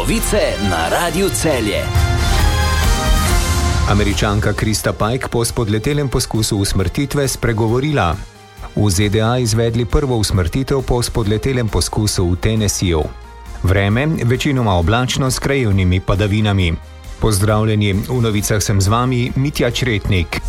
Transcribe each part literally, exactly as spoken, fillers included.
Novice na Radiu Celje. Američanka Krista Pike po spodletelem poskusu usmrtitve spregovorila. V Z D A izvedli prvo usmrtitev po spodletelem poskusu v Tennesseeju. Vreme večinoma oblačno s krajevnimi padavinami. Pozdravljeni, v novicah sem z vami Mitja Čretnik.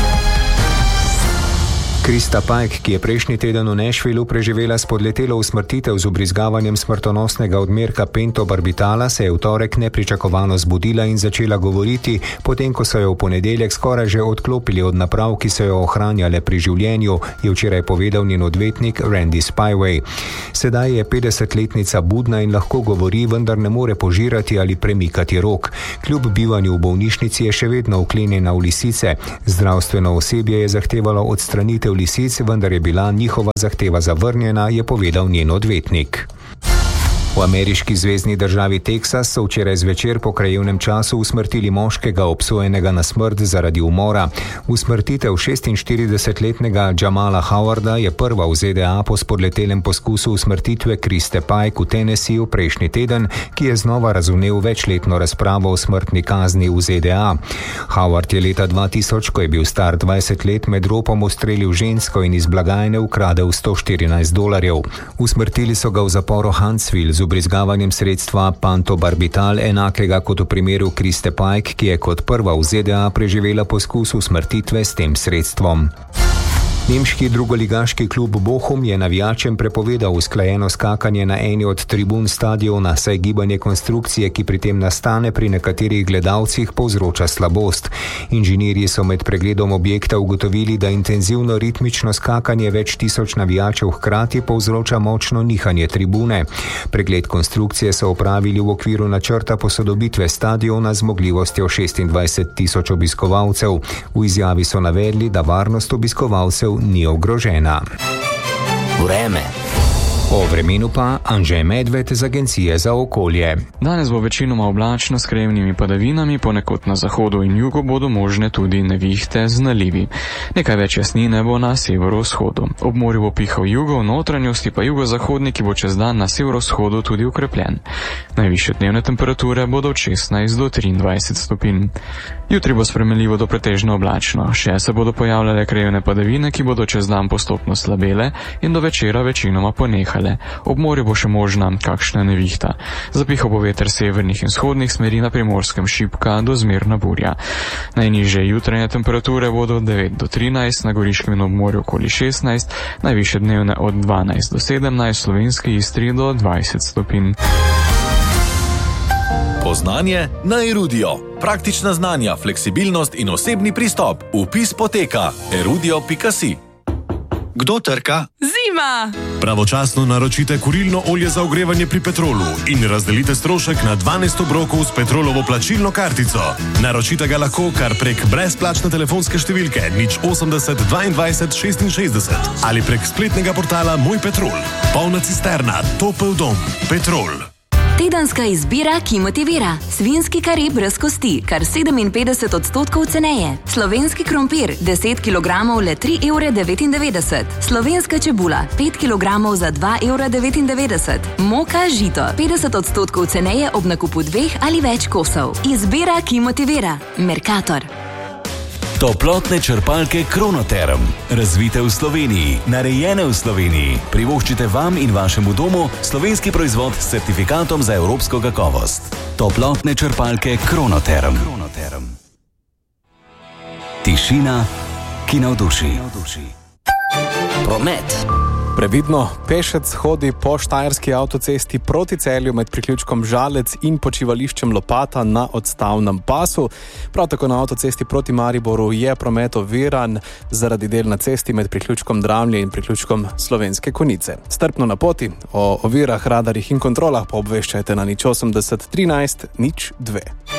Krista Pike, ki je prejšnji teden v Nashvillu preživela spodletelo usmrtitev z ubrizgavanjem smrtonosnega odmerka pentobarbitala, se je v torek nepričakovano zbudila in začela govoriti, potem ko so jo v ponedeljek skoraj že odklopili od naprav, ki so jo ohranjale pri življenju, je včeraj povedal njen odvetnik Randy Spyway. Sedaj je petdesetletnica budna in lahko govori, vendar ne more požirati ali premikati rok. Kljub bivanju v bolnišnici je še vedno vklenjena v lisice. Zdravstveno osebje je zahtevalo odstranitev lisic, vendar je bila njihova zahteva zavrnjena, je povedal njen odvetnik. V ameriški zvezni državi Teksas so včeraj zvečer po krajevnem času usmrtili moškega, obsojenega na smrt zaradi umora. Usmrtitev šestinštiridesetletnega Jamala Howarda je prva v Z D A po spodletelem poskusu usmrtitve Kriste Pike v Tennesseeju prejšnji teden, ki je znova razvnel večletno razpravo o smrtni kazni v Z D A. Howard je leta dva tisoč, ko je bil star dvajset let, med ropom ustrelil žensko in iz blagajne ukradel sto štirinajst dolarjev. Usmrtili so ga v zaporu Huntsville z ubrizgavanjem sredstva pentobarbital, enakega kot v primeru Kriste Pike, ki je kot prva v Z D A preživela poskus usmrtitve s tem sredstvom. Nemški drugoligaški klub Bochum je navijačem prepovedal usklajeno skakanje na eni od tribun stadiona, saj gibanje konstrukcije, ki pri tem nastane pri nekaterih gledalcih, povzroča slabost. Inženirji so med pregledom objekta ugotovili, da intenzivno ritmično skakanje več tisoč navijačev hkrati povzroča močno nihanje tribune. Pregled konstrukcije so opravili v okviru načrta posodobitve stadiona z zmogljivostjo šestindvajset tisoč obiskovalcev. V izjavi so navedli, da varnost obiskovalcev ni ogrožena. Vreme. O vremenu pa Anže Medved z Agencije za okolje. Danes bo večinoma oblačno s krajevnimi padavinami, ponekod na zahodu in jugu bodo možne tudi nevihte z nalivi. Nekaj več jasnine bo na severovzhodu. Ob morju bo pihal jugo, v notranjosti pa jugozahodni, ki bo čez dan na severovzhodu tudi ukrepljen. Najvišje dnevne temperature bodo od šestnajst do triindvajset stopinj. Jutri bo spremenljivo do pretežno oblačno. Še se bodo pojavljale krajevne padavine, ki bodo čez dan postopno slabele in do večera večinoma ponehale. Ob morju bo še možna kakšna nevihta. Zapihal bo veter severnih in vzhodnih smeri, na Primorskem šibka do zmerna burja. Najnižje jutranje temperature bodo od devet do trinajst, na Goriškem in ob morju okoli šestnajst, najvišje dnevne od dvanajst do sedemnajst, v Slovenski Istri do dvajset stopinj. Poznanje na Erudio. Praktična znanja, fleksibilnost in osebni pristop. Vpis poteka erudio pika si. Kdo trka? Zima! Pravočasno naročite kurilno olje za ogrevanje pri Petrolu in razdelite strošek na dvanajst obrokov s Petrolovo plačilno kartico. Naročite ga lahko kar prek brezplačne telefonske številke nič osemdeset dvaindvajset šestinšestdeset ali prek spletnega portala Moj Petrol. Polna cisterna, topel dom, Petrol. Tedenska izbira, ki motivira. Svinjski kari brez kosti, kar sedeminpetdeset odstotkov ceneje. Slovenski krompir, deset kilogramov le tri evre devetindevetdeset. Slovenska čebula, pet kilogramov za dva evra devetindevetdeset. Moka žito, petdeset odstotkov ceneje ob nakupu dveh ali več kosov. Izbira, ki motivira. Mercator. Toplotne črpalke Kronoterm. Razvite v Sloveniji, narejene v Sloveniji. Privoščite vam in vašemu domu slovenski proizvod s certifikatom za evropsko kakovost. Toplotne črpalke Kronoterm. Kronoterm. Tišina, ki navduši. Promet. Previdno, pešec hodi po štajerski avtocesti proti Celju med priključkom Žalec in počivališčem Lopata na odstavnem pasu. Prav tako na avtocesti proti Mariboru je promet oviran zaradi del na cesti med priključkom Dramlje in priključkom Slovenske Konjice. Strpno na poti, o ovirah, radarjih in kontrolah pa obveščajte na nič osemdeset trinajst nič dve.